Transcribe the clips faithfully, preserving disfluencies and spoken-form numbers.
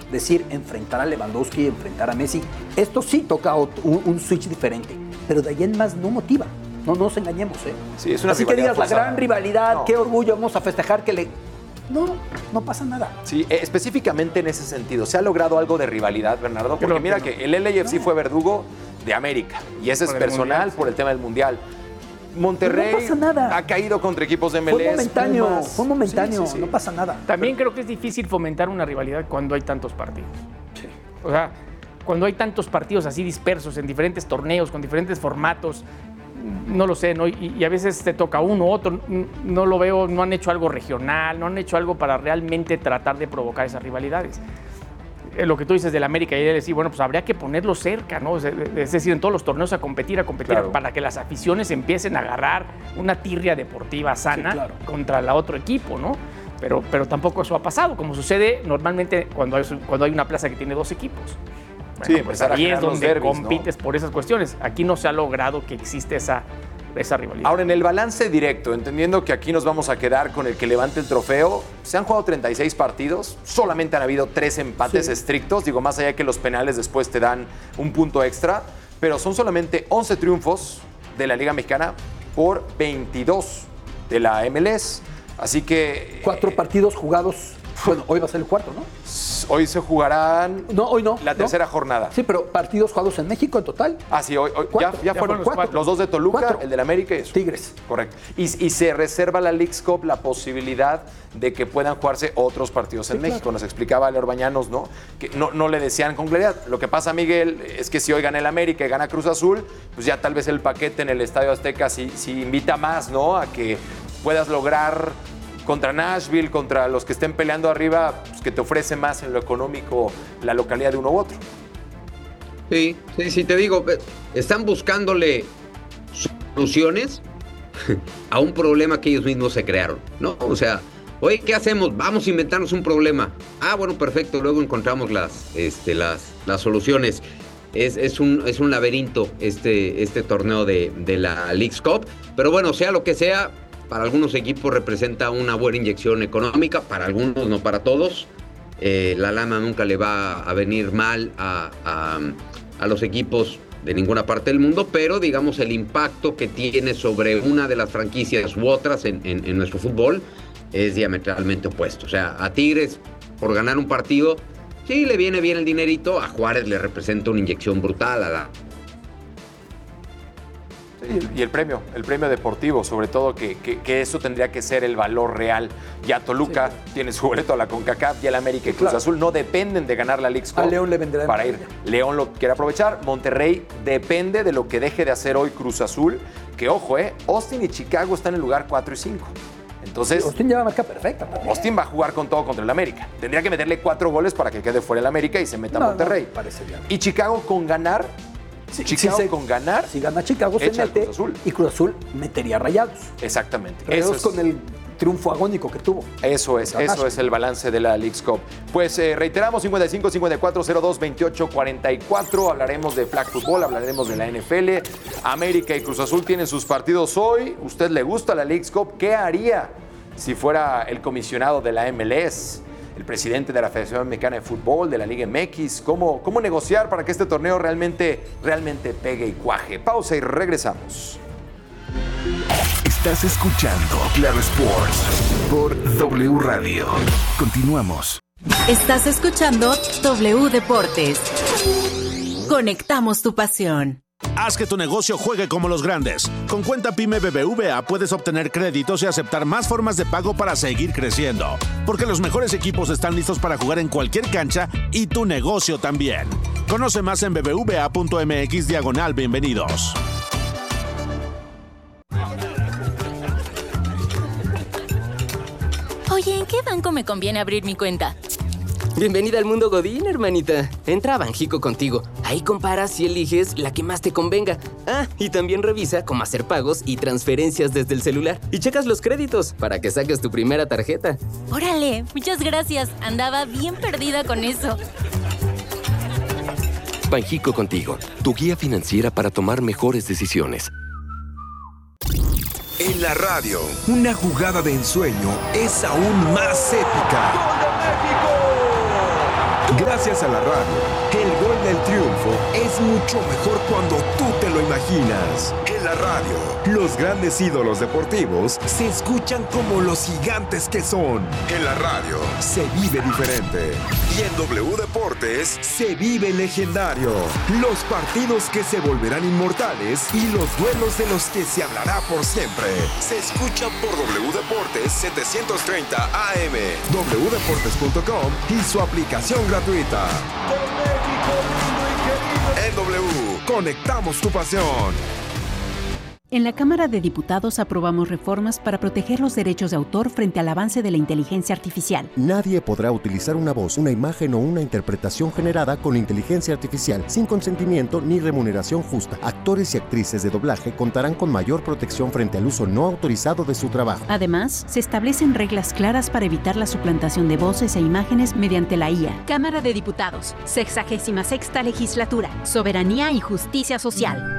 decir, enfrentar a Lewandowski, enfrentar a Messi, esto sí toca un, un switch diferente, pero de ahí en más no motiva. No nos engañemos, ¿eh? Sí, es una Así que digas, forzada. la gran rivalidad, no. qué orgullo, vamos a festejar que le... No, no pasa nada. Sí, específicamente en ese sentido. ¿Se ha logrado algo de rivalidad, Bernardo? Porque Creo mira que, que el L A F C no. fue verdugo de América. Y ese es por personal mundial, por el tema del Mundial. Monterrey no pasa nada. ha caído contra equipos de M L S. Fue momentáneo, Pumas. fue momentáneo, sí, sí, sí. no pasa nada. También creo que es difícil fomentar una rivalidad cuando hay tantos partidos. Sí. O sea, cuando hay tantos partidos así dispersos en diferentes torneos, con diferentes formatos, no lo sé, ¿no? Y, y a veces te toca uno, otro, no lo veo, no han hecho algo regional, no han hecho algo para realmente tratar de provocar esas rivalidades. Lo que tú dices del América y el L S I, bueno, pues habría que ponerlo cerca, ¿no? Es decir, en todos los torneos a competir, a competir, claro. para que las aficiones empiecen a agarrar una tirria deportiva sana sí, claro. contra el otro equipo, ¿no? Pero, pero tampoco eso ha pasado, como sucede normalmente cuando hay, cuando hay una plaza que tiene dos equipos. Bueno, sí, pues ahí es donde derbis, compites ¿no? por esas cuestiones. Aquí no se ha logrado que existe esa, esa rivalidad. Ahora, en el balance directo, entendiendo que aquí nos vamos a quedar con el que levante el trofeo, se han jugado treinta y seis partidos, solamente han habido tres empates sí. estrictos, digo, más allá de que los penales después te dan un punto extra, pero son solamente once triunfos de la Liga Mexicana por veintidós de la M L S. Así que... Cuatro eh, partidos jugados. Bueno, hoy va a ser el cuarto, ¿no? Hoy se jugarán no, hoy no, la tercera no. jornada. Sí, pero partidos jugados en México en total. Ah, sí, hoy, hoy ya, ya, ya fueron los, cuatro. los dos de Toluca, cuatro. el del América y eso. Tigres. Correcto. Y, y se reserva la Leagues Cup la posibilidad de que puedan jugarse otros partidos en sí, México. Claro. Nos explicaba Leo Bañanos, ¿no? Que no, no le decían con claridad. Lo que pasa, Miguel, es que si hoy gana el América y gana Cruz Azul, pues ya tal vez el paquete en el Estadio Azteca sí, sí invita más, ¿no? A que puedas lograr... contra Nashville, contra los que estén peleando arriba, pues que te ofrece más en lo económico la localidad de uno u otro. Sí, sí, sí, te digo, están buscándole soluciones a un problema que ellos mismos se crearon, ¿no? O sea, oye, ¿qué hacemos? Vamos a inventarnos un problema. Ah, bueno, perfecto, luego encontramos las, este, las, las soluciones. Es, es, un, es un laberinto este, este torneo de, de la Leagues Cup, pero bueno, sea lo que sea, para algunos equipos representa una buena inyección económica, para algunos, no para todos. Eh, la lana nunca le va a venir mal a, a, a los equipos de ninguna parte del mundo, pero digamos el impacto que tiene sobre una de las franquicias u otras en, en, en nuestro fútbol es diametralmente opuesto. O sea, a Tigres, por ganar un partido, sí le viene bien el dinerito, a Juárez le representa una inyección brutal a la... Y el premio, el premio deportivo, sobre todo, que, que, que eso tendría que ser el valor real. Ya Toluca sí. tiene su boleto a la CONCACAF, ya el América y Cruz claro. Azul no dependen de ganar la Leagues Cup. A León le vendrá para ir. León lo quiere aprovechar. Monterrey depende de lo que deje de hacer hoy Cruz Azul. Que ojo, eh, Austin y Chicago están en el lugar cuatro y cinco. Entonces, sí, Austin lleva marca perfecta también. Austin va a jugar con todo contra el América. Tendría que meterle cuatro goles para que quede fuera el América y se meta no, Monterrey. No, parece bien. Y Chicago con ganar. Sí, Chicago si se, con ganar. Si gana Chicago se mete Cruz Azul. Y Cruz Azul metería Rayados. Exactamente. Rayados eso con el triunfo agónico que tuvo. Eso es, eso es el balance de la Leagues Cup. Pues eh, reiteramos, cincuenta y cinco, cincuenta y cuatro, cero dos, veintiocho, cuarenta y cuatro. Hablaremos de flag football, hablaremos de la N F L. América y Cruz Azul tienen sus partidos hoy. ¿Usted le gusta la Leagues Cup? ¿Qué haría si fuera el comisionado de la M L S? El presidente de la Federación Mexicana de Fútbol, de la Liga M X, ¿cómo, cómo negociar para que este torneo realmente, realmente pegue y cuaje? Pausa y regresamos. Estás escuchando Claro Sports por W Radio. Continuamos. Estás escuchando W Deportes. Conectamos tu pasión. Haz que tu negocio juegue como los grandes. Con Cuenta Pyme B B V A puedes obtener créditos y aceptar más formas de pago para seguir creciendo. Porque los mejores equipos están listos para jugar en cualquier cancha y tu negocio también. Conoce más en bbva.mx diagonal bienvenidos. Oye, ¿en qué banco me conviene abrir mi cuenta? Bienvenida al mundo Godín, hermanita. Entra a Banjico contigo. Ahí comparas y eliges la que más te convenga. Ah, y también revisa cómo hacer pagos y transferencias desde el celular. Y checas los créditos para que saques tu primera tarjeta. Órale, muchas gracias. Andaba bien perdida con eso. Banjico contigo, tu guía financiera para tomar mejores decisiones. En la radio, una jugada de ensueño es aún más épica. ¡Gol de México! Gracias a la radio, el gol del triunfo es mucho mejor cuando tú te lo imaginas. En la radio, los grandes ídolos deportivos se escuchan como los gigantes que son. En la radio, se vive diferente. Y en W Deportes, se vive legendario. Los partidos que se volverán inmortales y los duelos de los que se hablará por siempre. Se escuchan por W Deportes setecientos treinta A M, w deportes punto com y su aplicación gratuita. En W, conectamos tu pasión. En la Cámara de Diputados aprobamos reformas para proteger los derechos de autor frente al avance de la inteligencia artificial. Nadie podrá utilizar una voz, una imagen o una interpretación generada con inteligencia artificial sin consentimiento ni remuneración justa. Actores y actrices de doblaje contarán con mayor protección frente al uso no autorizado de su trabajo. Además, se establecen reglas claras para evitar la suplantación de voces e imágenes mediante la I A. Cámara de Diputados, sexagésima sexta legislatura, soberanía y justicia social.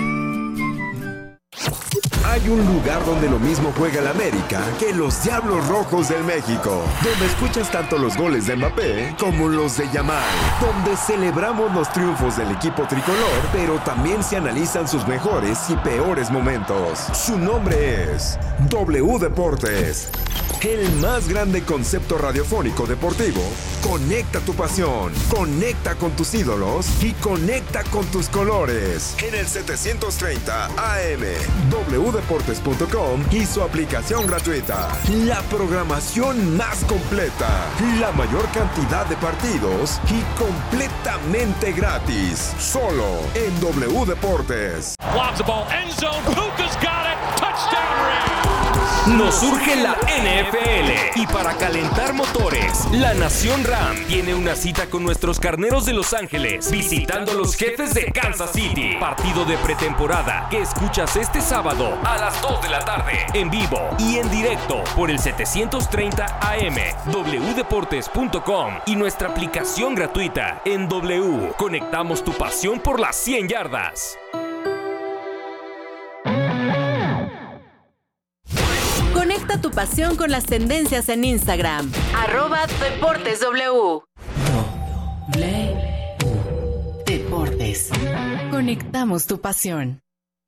Hay un lugar donde lo mismo juega el América que los Diablos Rojos del México, donde escuchas tanto los goles de Mbappé como los de Yamal, donde celebramos los triunfos del equipo tricolor, pero también se analizan sus mejores y peores momentos. Su nombre es W Deportes, el más grande concepto radiofónico deportivo. Conecta tu pasión, conecta con tus ídolos y conecta con tus colores. En el setecientos treinta A M, w deportes punto com y su aplicación gratuita. La programación más completa, la mayor cantidad de partidos y completamente gratis. Solo en W Deportes. Nos surge la N F L y para calentar motores, la Nación Ram tiene una cita con nuestros carneros de Los Ángeles, visitando a los Jefes de Kansas City. Partido de pretemporada que escuchas este sábado a las dos de la tarde, en vivo y en directo por el setecientos treinta A M, w deportes punto com y nuestra aplicación gratuita en W. Conectamos tu pasión por las cien yardas. Conecta tu pasión con las tendencias en Instagram. Arroba Deportes W. W Deportes. Conectamos tu pasión.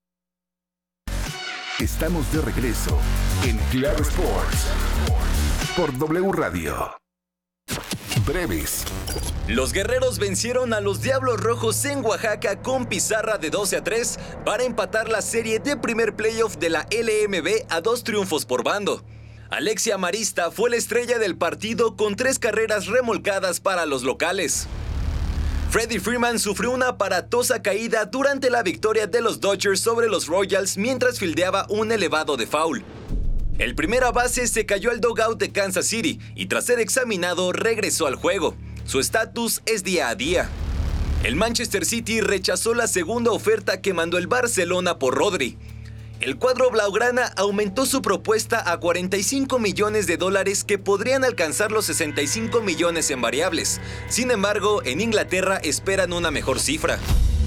Estamos de regreso en Claro Sports por W Radio. Breves. Los guerreros vencieron a los Diablos Rojos en Oaxaca con pizarra de doce a tres para empatar la serie de primer playoff de la L M B a dos triunfos por bando. Alexia Marista fue la estrella del partido con tres carreras remolcadas para los locales. Freddie Freeman sufrió una aparatosa caída durante la victoria de los Dodgers sobre los Royals mientras fildeaba un elevado de foul. El primera base se cayó al dugout de Kansas City y tras ser examinado regresó al juego. Su estatus es día a día. El Manchester City rechazó la segunda oferta que mandó el Barcelona por Rodri. El cuadro blaugrana aumentó su propuesta a cuarenta y cinco millones de dólares que podrían alcanzar los sesenta y cinco millones en variables. Sin embargo, en Inglaterra esperan una mejor cifra.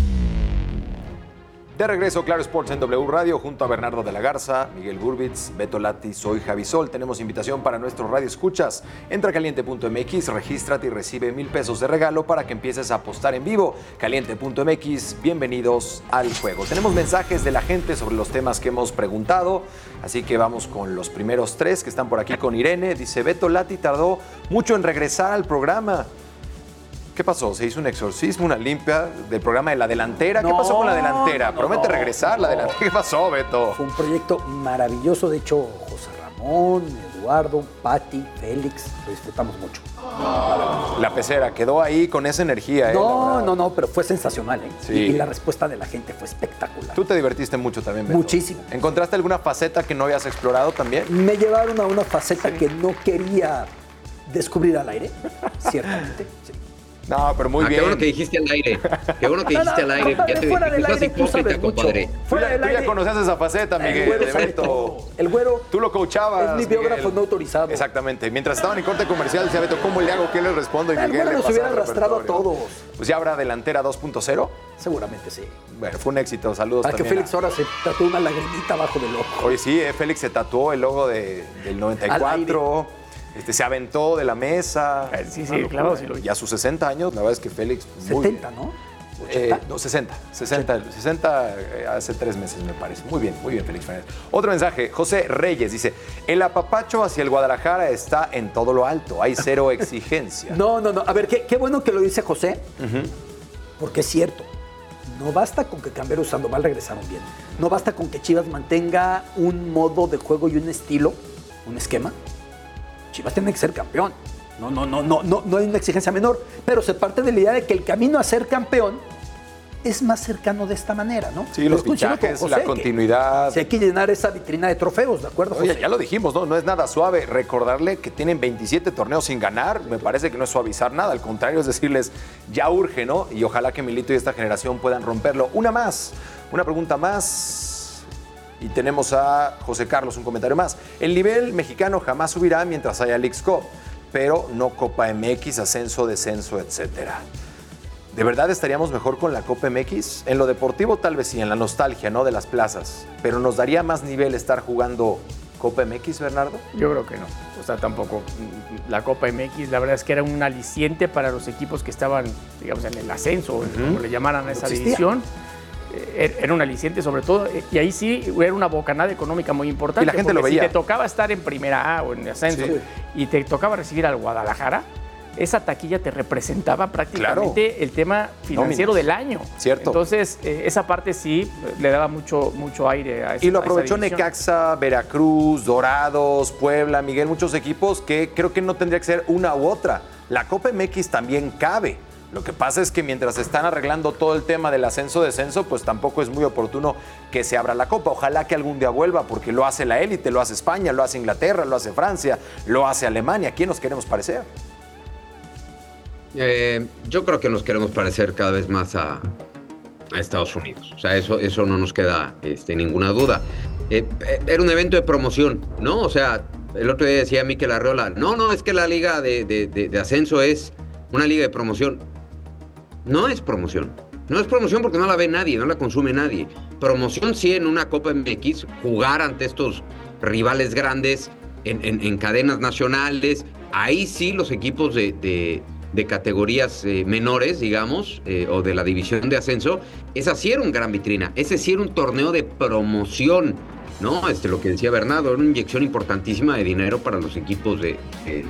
De regreso, Claro Sports en W Radio, junto a Bernardo de la Garza, Miguel Burbitz, Beto Lati, soy Javi Sol. Tenemos invitación para nuestros radio escuchas. Entra a caliente punto m x, regístrate y recibe mil pesos de regalo para que empieces a apostar en vivo. caliente punto m x, bienvenidos al juego. Tenemos mensajes de la gente sobre los temas que hemos preguntado, así que vamos con los primeros tres que están por aquí con Irene. Dice, Beto Lati tardó mucho en regresar al programa. ¿Qué pasó? ¿Se hizo un exorcismo, una limpia del programa de La Delantera? ¿Qué No, pasó con La Delantera? no, Promete no, regresar no. La Delantera. ¿Qué pasó, Beto? Fue un proyecto maravilloso. De hecho, José Ramón, Eduardo, Pati, Félix, lo disfrutamos mucho. La pecera quedó ahí con esa energía, ¿eh? No, no, no, pero fue sensacional, ¿eh? Sí. Y, y la respuesta de la gente fue espectacular. Tú te divertiste mucho también, Beto. Muchísimo. ¿Encontraste alguna faceta que no habías explorado también? Me llevaron a una faceta que no quería descubrir al aire, ciertamente. Sí. No, pero muy ah, bien. Qué bueno que dijiste al aire. Qué bueno que No, dijiste no, al aire. compadre, Ya te fuera dije, del tú estás aire tú sabes hipócrita, mucho. compadre. Tú Fuera ya, del tú ya aire. conoces esa faceta, Miguel. El güero de sabe Beto. todo. El güero Tú lo coachabas, es mi biógrafo Miguel. no autorizado. Exactamente. Mientras estaban en corte comercial, decía Beto, ¿cómo le hago? ¿Qué le respondo? Y El Miguel güero le nos pasaba hubiera el arrastrado a repertorio. todos. Pues ya habrá Delantera dos punto cero. Seguramente sí. Bueno, fue un éxito. Saludos Para que también. Félix ahora se tatuó una lagrimita abajo del ojo. Oye, sí, eh, Félix se tatuó el logo de, del noventa y cuatro. Este, se aventó de la mesa. Sí, sí, claro, sí lo vi. Y a sus sesenta años, la verdad es que Félix... Muy setenta, bien. ¿no? Eh, no, sesenta. sesenta, sesenta eh, hace tres meses, me parece. Muy bien, muy bien, Félix Fernández. Otro mensaje. José Reyes dice: el apapacho hacia el Guadalajara está en todo lo alto. Hay cero exigencia. No, no, no. A ver, qué, qué bueno que lo dice José, uh-huh. porque es cierto. No basta con que Cambero y Sandoval regresaron bien. No basta con que Chivas mantenga un modo de juego y un estilo, un esquema. Chivas tiene que ser campeón. No, no, no, no, no, no hay una exigencia menor. Pero se parte de la idea de que el camino a ser campeón es más cercano de esta manera, ¿no? Sí, los fichajes, la continuidad. Si hay que llenar esa vitrina de trofeos, ¿de acuerdo, José? Oye, ya lo dijimos, ¿no? No es nada suave recordarle que tienen veintisiete torneos sin ganar. Me parece que no es suavizar nada, al contrario, es decirles, ya urge, ¿no? Y ojalá que Milito y esta generación puedan romperlo. Una más, una pregunta más. Y tenemos a José Carlos, un comentario más. El nivel mexicano jamás subirá mientras haya Leagues Cup, pero no Copa M X, ascenso, descenso, etcétera. ¿De verdad estaríamos mejor con la Copa M X? En lo deportivo tal vez sí, en la nostalgia, ¿no? De las plazas. ¿Pero nos daría más nivel estar jugando Copa M X, Bernardo? Yo creo que no. O sea, tampoco. La Copa M X, la verdad es que era un aliciente para los equipos que estaban, digamos, en el ascenso, uh-huh. como le llamaran a esa no división. Era un aliciente sobre todo, y ahí sí era una bocanada económica muy importante. Y la gente lo veía. Si te tocaba estar en primera A o en ascenso sí. y te tocaba recibir al Guadalajara, esa taquilla te representaba prácticamente claro. el tema financiero Nóminas. Del año. Cierto. Entonces, eh, esa parte sí le daba mucho, mucho aire a esa Y lo aprovechó Necaxa, Veracruz, Dorados, Puebla, Miguel, muchos equipos que creo que no tendría que ser una u otra. La Copa M X también cabe. Lo que pasa es que mientras están arreglando todo el tema del ascenso-descenso, pues tampoco es muy oportuno que se abra la Copa. Ojalá que algún día vuelva, porque lo hace la élite, lo hace España, lo hace Inglaterra, lo hace Francia, lo hace Alemania. ¿A quién nos queremos parecer? Eh, yo creo que nos queremos parecer cada vez más a, a Estados Unidos. O sea, eso, eso no nos queda este, ninguna duda. Eh, era un evento de promoción, ¿no? O sea, el otro día decía Mikel Arreola, no, no, es que la liga de, de, de, de ascenso es una liga de promoción. No es promoción. No es promoción porque no la ve nadie, no la consume nadie. Promoción sí en una Copa M X, jugar ante estos rivales grandes en, en, en cadenas nacionales. Ahí sí los equipos de, de, de categorías eh, menores, digamos, eh, o de la división de ascenso, esa sí era una gran vitrina. Ese sí era un torneo de promoción, ¿no? Este, lo que decía Bernardo, era una inyección importantísima de dinero para los equipos de... de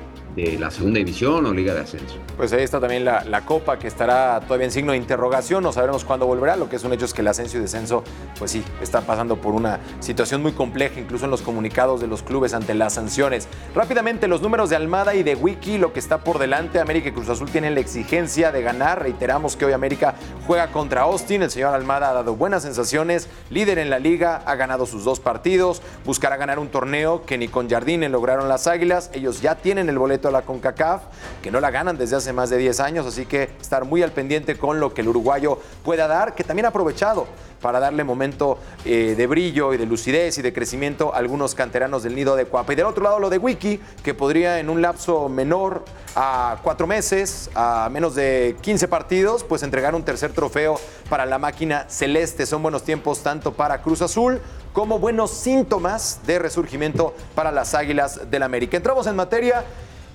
de la segunda división o liga de ascenso. Pues ahí está también la, la Copa, que estará todavía en signo de interrogación, no sabremos cuándo volverá. Lo que es un hecho es que el ascenso y descenso, pues sí, está pasando por una situación muy compleja, incluso en los comunicados de los clubes ante las sanciones. Rápidamente, los números de Almada y de Wiki, lo que está por delante. América y Cruz Azul tienen la exigencia de ganar. Reiteramos que hoy América juega contra Austin. El señor Almada ha dado buenas sensaciones, líder en la liga, ha ganado sus dos partidos, buscará ganar un torneo que ni con Jardine lograron las Águilas. Ellos ya tienen el boleto a la CONCACAF, que no la ganan desde hace más de diez años, así que estar muy al pendiente con lo que el uruguayo pueda dar, que también ha aprovechado para darle momento eh, de brillo y de lucidez y de crecimiento a algunos canteranos del nido de Cuapa. Y del otro lado lo de Wiki, que podría en un lapso menor a cuatro meses, a menos de quince partidos, pues entregar un tercer trofeo para la máquina celeste. Son buenos tiempos tanto para Cruz Azul como buenos síntomas de resurgimiento para las Águilas del América. Entramos en materia.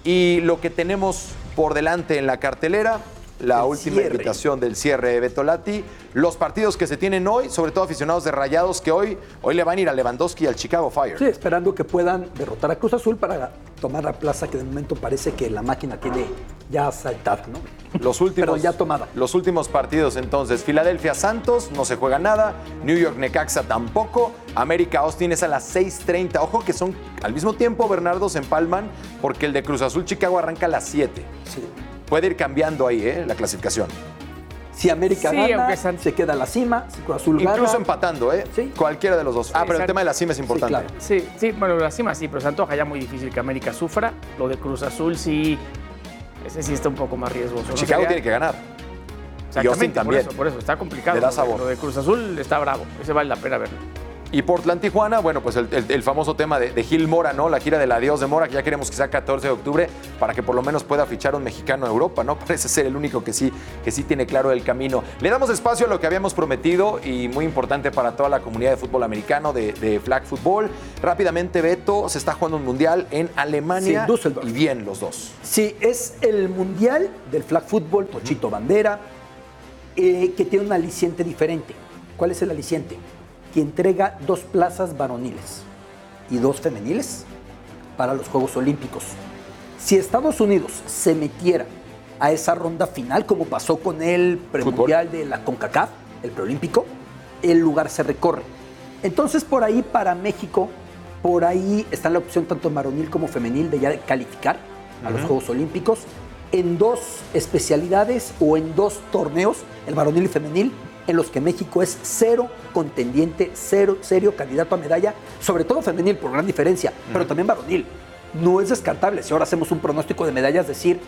Y lo que tenemos por delante en la cartelera, la el última cierre. invitación del cierre de Betolati, los partidos que se tienen hoy, sobre todo aficionados de Rayados, que hoy, hoy le van a ir a Lewandowski y al Chicago Fire. Sí, esperando que puedan derrotar a Cruz Azul para tomar la plaza que de momento parece que la máquina tiene ya saltada, ¿no? Los últimos, Pero ya tomada. Los últimos partidos entonces, Filadelfia Santos, no se juega nada, New York Necaxa tampoco, América Austin es a las seis treinta, ojo que son al mismo tiempo, Bernardo, se empalman, porque el de Cruz Azul Chicago arranca a las siete. Sí. Puede ir cambiando ahí, ¿eh? La clasificación. Si América sí, gana, San... se queda a la cima. Si Cruz Azul Incluso gana... Incluso empatando, ¿eh? Sí. Cualquiera de los dos. Sí, ah, pero San... el tema de la cima es importante. Sí, claro. sí, sí, bueno, la cima sí, pero se antoja ya muy difícil que América sufra. Lo de Cruz Azul sí, ese sí está un poco más riesgoso. Chicago ¿no? Sería... tiene que ganar. Exactamente, y Austin también. Por eso, por eso, está complicado. Le da sabor. Lo de Cruz Azul está bravo, ese vale la pena verlo. Y Portland-Tijuana, bueno, pues el, el, el famoso tema de, de Gil Mora, ¿no? La gira del adiós de Mora, que ya queremos que sea catorce de octubre para que por lo menos pueda fichar un mexicano a Europa, ¿no? Parece ser el único que sí, que sí tiene claro el camino. Le damos espacio a lo que habíamos prometido y muy importante para toda la comunidad de fútbol americano, de, de flag football. Rápidamente, Beto, se está jugando un mundial en Alemania. Sí, Düsseldorf. Y bien los dos. Sí, es el mundial del flag football, Tochito Bandera, eh, que tiene un aliciente diferente. ¿Cuál es el aliciente? Que entrega dos plazas varoniles y dos femeniles para los Juegos Olímpicos. Si Estados Unidos se metiera a esa ronda final, como pasó con el premundial de la CONCACAF, el preolímpico, el lugar se recorre. Entonces, por ahí para México, por ahí está la opción tanto varonil como femenil de ya calificar a los uh-huh. Juegos Olímpicos en dos especialidades o en dos torneos, el varonil y femenil, en los que México es cero contendiente, cero, serio candidato a medalla, sobre todo femenil por gran diferencia, uh-huh. pero también varonil. No es descartable, si ahora hacemos un pronóstico de medallas, decir,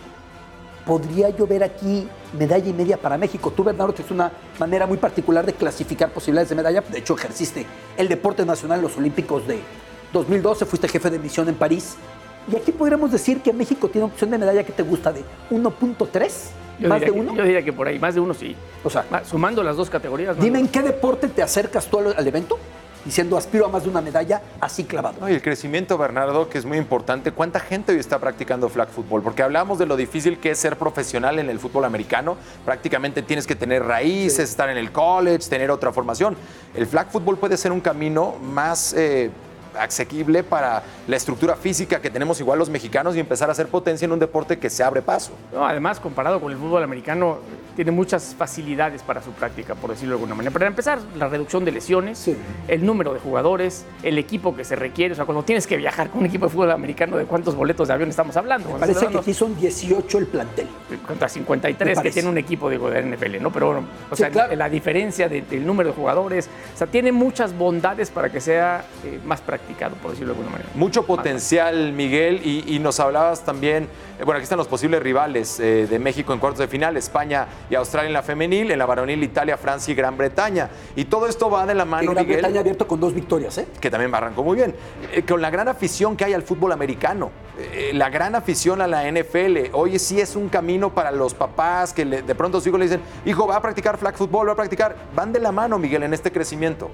podría yo ver aquí medalla y media para México. Tú, Bernardo, tienes una manera muy particular de clasificar posibilidades de medalla. De hecho, ejerciste el deporte nacional en los Olímpicos de dos mil doce, fuiste jefe de misión en París. Y aquí podríamos decir que México tiene opción de medalla que te gusta de uno punto tres. Yo ¿Más diría de que, uno? Yo diría que por ahí, más de uno sí. O sea, sumando las dos categorías. Dime en qué deporte te acercas tú al, al evento diciendo aspiro a más de una medalla así clavado. No, y el crecimiento, Bernardo, que es muy importante. ¿Cuánta gente hoy está practicando flag football? Porque hablamos de lo difícil que es ser profesional en el fútbol americano. Prácticamente tienes que tener raíces, sí. estar en el college, tener otra formación. El flag football puede ser un camino más eh, asequible para la estructura física que tenemos igual los mexicanos y empezar a hacer potencia en un deporte que se abre paso. No, además, comparado con el fútbol americano, tiene muchas facilidades para su práctica, por decirlo de alguna manera. Para empezar, la reducción de lesiones, sí. el número de jugadores, el equipo que se requiere. O sea, cuando tienes que viajar con un equipo de fútbol americano, ¿de cuántos boletos de avión estamos hablando? Me parece hablando? que aquí son dieciocho el plantel. Contra cincuenta y tres que tiene un equipo de la N F L, ¿no? Pero, o sea, sí, claro. la diferencia de, del número de jugadores, o sea, tiene muchas bondades para que sea eh, más practicado, por decirlo de alguna manera. Mucho potencial, Miguel, y, y nos hablabas también, eh, bueno, aquí están los posibles rivales eh, de México en cuartos de final, España y Australia en la femenil, en la varonil Italia, Francia y Gran Bretaña. Y todo esto va de la mano, y Gran Miguel. Bretaña abierto con dos victorias, ¿eh? Que también arrancó muy bien. Eh, con la gran afición que hay al fútbol americano, eh, la gran afición a la N F L. Hoy sí es un camino para los papás que le, de pronto a sus hijos le dicen, hijo, va a practicar flag football, va a practicar. Van de la mano, Miguel, en este crecimiento.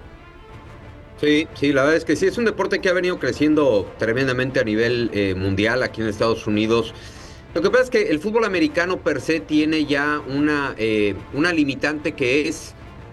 Sí, sí, la verdad es que sí, es un deporte que ha venido creciendo tremendamente a nivel eh, mundial aquí en Estados Unidos. Lo que pasa es que el fútbol americano per se tiene ya una, eh, una limitante que es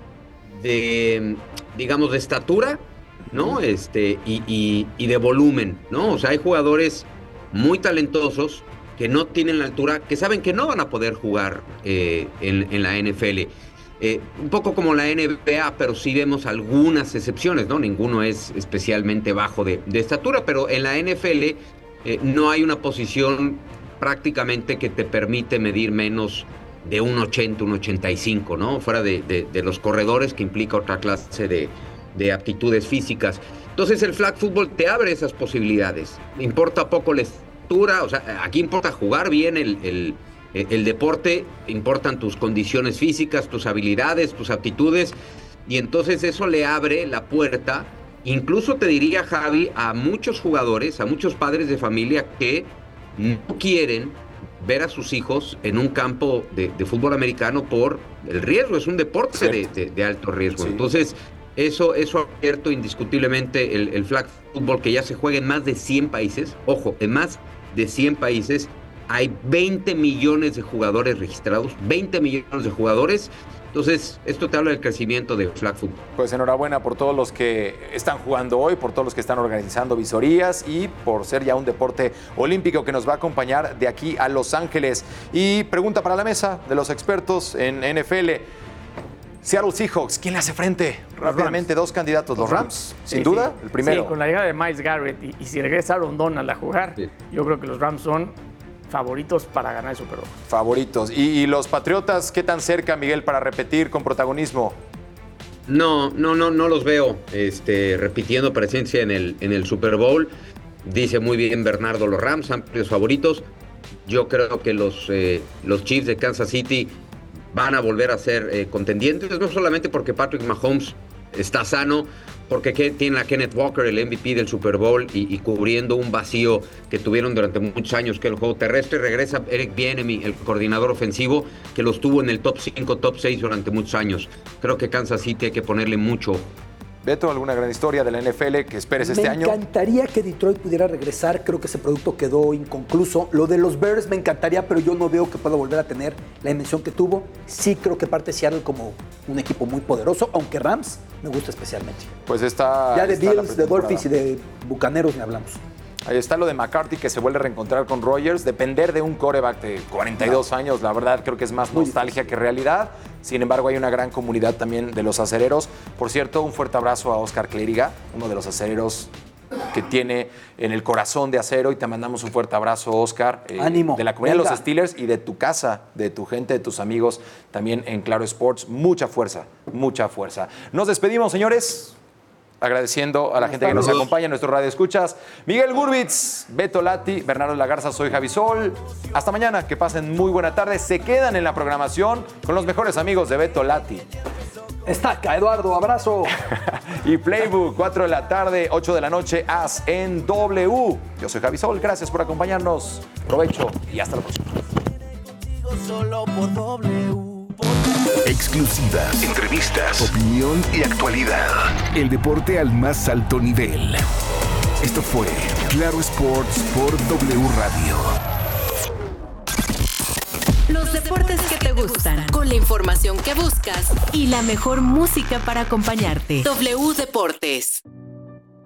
de, digamos, de estatura, ¿no? Este, y, y, y de volumen, ¿no? O sea, hay jugadores muy talentosos que no tienen la altura, que saben que no van a poder jugar eh, en, en la N F L. Eh, un poco como la N B A, pero sí vemos algunas excepciones, ¿no? Ninguno es especialmente bajo de, de estatura, pero en la N F L eh, no hay una posición prácticamente que te permite medir menos de un ochenta, un ochenta y cinco, ¿no? Fuera de, de, de los corredores, que implica otra clase de, de aptitudes físicas. Entonces el flag football te abre esas posibilidades. Importa poco la estatura, o sea, aquí importa jugar bien el, el, el deporte, importan tus condiciones físicas, tus habilidades, tus aptitudes, y entonces eso le abre la puerta, incluso te diría, Javi, a muchos jugadores, a muchos padres de familia que no quieren ver a sus hijos en un campo de, de fútbol americano por el riesgo. Es un deporte de, de, de alto riesgo. Sí. Entonces, eso, eso ha abierto indiscutiblemente el, el flag football, que ya se juega en más de cien países. Ojo, en más de cien países hay veinte millones de jugadores registrados, veinte millones de jugadores. Entonces, esto te habla del crecimiento de flag football. Pues enhorabuena por todos los que están jugando hoy, por todos los que están organizando visorías y por ser ya un deporte olímpico que nos va a acompañar de aquí a Los Ángeles. Y pregunta para la mesa de los expertos en N F L. Seattle Seahawks, ¿quién le hace frente? Rápidamente, dos candidatos. Los Rams, sin sí, duda, sí. el primero. Sí, con la llegada de Myles Garrett y, y si regresa Aaron Donald a jugar, sí. yo creo que los Rams son favoritos para ganar el Super Bowl. Favoritos. ¿Y, y los Patriotas qué tan cerca, Miguel, para repetir con protagonismo? No, no, no, no los veo este, repitiendo presencia en el, en el Super Bowl. Dice muy bien Bernardo, los Rams, amplios favoritos. Yo creo que los, eh, los Chiefs de Kansas City van a volver a ser eh, contendientes, no solamente porque Patrick Mahomes está sano, porque que tienen a Kenneth Walker, el M V P del Super Bowl, y, y cubriendo un vacío que tuvieron durante muchos años, que el juego terrestre. Regresa Eric Bieniemy, el coordinador ofensivo, que los tuvo en el top cinco, top seis durante muchos años. Creo que Kansas City hay que ponerle mucho. Beto, ¿alguna gran historia de la N F L que esperes este me año? Me encantaría que Detroit pudiera regresar. Creo que ese producto quedó inconcluso. Lo de los Bears me encantaría, pero yo no veo que pueda volver a tener la dimensión que tuvo. Sí creo que parte Seattle como un equipo muy poderoso, aunque Rams me gusta especialmente. Pues está... Ya de está Bills, de Dolphins y de Bucaneros ni hablamos. Ahí está lo de McCarthy, que se vuelve a reencontrar con Rodgers. Depender de un quarterback de cuarenta y dos no. años, la verdad, creo que es más Muy nostalgia difícil. que realidad. Sin embargo, hay una gran comunidad también de los acereros. Por cierto, un fuerte abrazo a Oscar Clériga, uno de los acereros que tiene en el corazón de acero. Y te mandamos un fuerte abrazo, Oscar. Eh, Ánimo. De la comunidad Venga. de los Steelers y de tu casa, de tu gente, de tus amigos, también en Claro Sports. Mucha fuerza, mucha fuerza. Nos despedimos, señores. Agradeciendo a la gente que nos acompaña en nuestro Radio Escuchas. Miguel Gurbitz, Beto Lati, Bernardo Lagarza, soy Javi Sol. Hasta mañana, que pasen muy buena tarde. Se quedan en la programación con los mejores amigos de Beto Lati. Estaca, Eduardo, abrazo. Y Playbook, cuatro de la tarde, ocho de la noche, As en W. Yo soy Javi Sol, gracias por acompañarnos. Provecho y hasta la próxima. Solo por W. Exclusivas, entrevistas, opinión y actualidad. El deporte al más alto nivel. Esto fue Claro Sports por W Radio. Los deportes que te gustan, con la información que buscas y la mejor música para acompañarte. W Deportes.